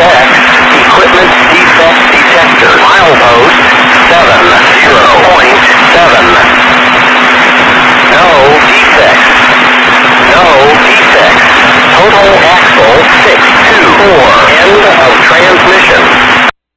Check. Equipment defect detector. Milepost 70.7. No defects. No defects. Total axle 624. End of transmission.